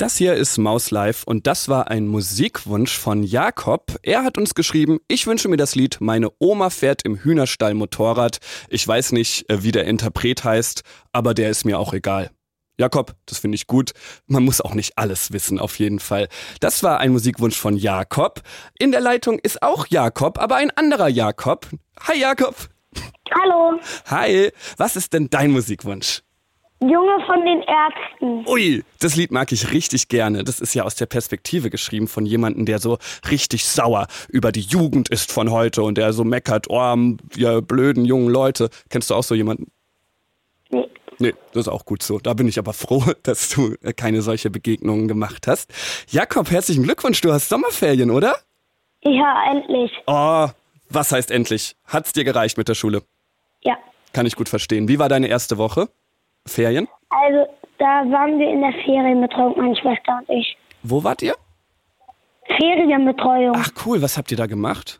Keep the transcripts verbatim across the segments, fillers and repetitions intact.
Das hier ist Maus Live und das war ein Musikwunsch von Jakob. Er hat uns geschrieben, ich wünsche mir das Lied Meine Oma fährt im Hühnerstall Motorrad. Ich weiß nicht, wie der Interpret heißt, aber der ist mir auch egal. Jakob, das finde ich gut. Man muss auch nicht alles wissen, auf jeden Fall. Das war ein Musikwunsch von Jakob. In der Leitung ist auch Jakob, aber ein anderer Jakob. Hi Jakob. Hallo. Hi. Was ist denn dein Musikwunsch? Junge von den Ärzten. Ui, das Lied mag ich richtig gerne. Das ist ja aus der Perspektive geschrieben von jemandem, der so richtig sauer über die Jugend ist von heute und der so meckert, oh, ihr blöden jungen Leute. Kennst du auch so jemanden? Nee. Nee, das ist auch gut so. Da bin ich aber froh, dass du keine solche Begegnungen gemacht hast. Jakob, herzlichen Glückwunsch, du hast Sommerferien, oder? Ja, endlich. Oh, was heißt endlich? Hat's dir gereicht mit der Schule? Ja. Kann ich gut verstehen. Wie war deine erste Woche? Ferien? Also, da waren wir in der Ferienbetreuung, meine Schwester und ich. Wo wart ihr? Ferienbetreuung. Ach cool, was habt ihr da gemacht?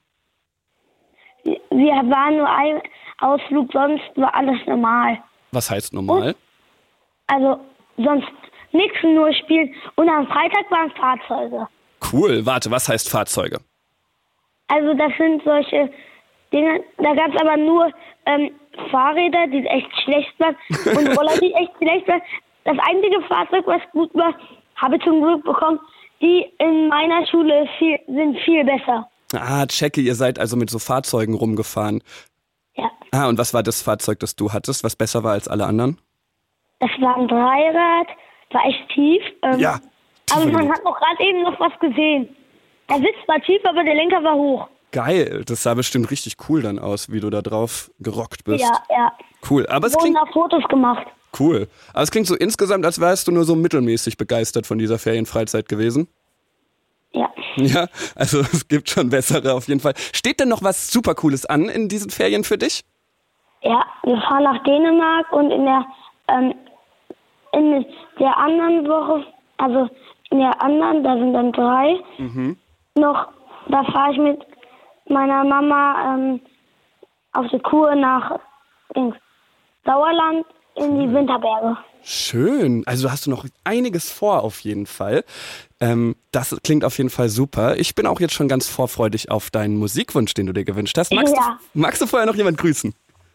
Wir waren nur ein Ausflug, sonst war alles normal. Was heißt normal? Also, sonst nichts, nur spielen. Und am Freitag waren Fahrzeuge. Cool, warte, was heißt Fahrzeuge? Also, das sind solche Dinge, da gab es aber nur ähm, Fahrräder, die echt schlecht waren und Roller, die echt schlecht waren. Das einzige Fahrzeug, was gut war, habe ich zum Glück bekommen, die in meiner Schule viel, sind viel besser. Ah, checke, ihr seid also mit so Fahrzeugen rumgefahren. Ja. Ah, und was war das Fahrzeug, das du hattest, was besser war als alle anderen? Das war ein Dreirad, war echt tief. Ähm, Ja. Aber man tief. hat noch gerade eben noch was gesehen. Der Sitz war tief, aber der Lenker war hoch. Geil, das sah bestimmt richtig cool dann aus, wie du da drauf gerockt bist. Ja, ja. Cool, aber es Wurden klingt da Fotos gemacht. cool. Aber es klingt so insgesamt, als wärst du nur so mittelmäßig begeistert von dieser Ferienfreizeit gewesen. Ja. Ja, also es gibt schon bessere auf jeden Fall. Steht denn noch was super Cooles an in diesen Ferien für dich? Ja, wir fahren nach Dänemark und in der, ähm, in der anderen Woche, also in der anderen, da sind dann drei, Mhm. noch, da fahre ich mit meiner Mama ähm, auf die Kur nach ins Sauerland in die Winterberge. Schön. Also hast du noch einiges vor auf jeden Fall. Ähm, das klingt auf jeden Fall super. Ich bin auch jetzt schon ganz vorfreudig auf deinen Musikwunsch, den du dir gewünscht hast. Magst, Ja. du, magst du vorher noch jemand grüßen?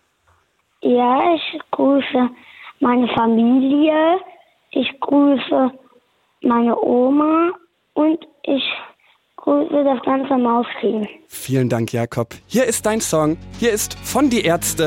Ja, ich grüße meine Familie, ich grüße meine Oma und ich grüße das ganze Mausteam. Vielen Dank, Jakob. Hier ist dein Song. Hier ist von Die Ärzte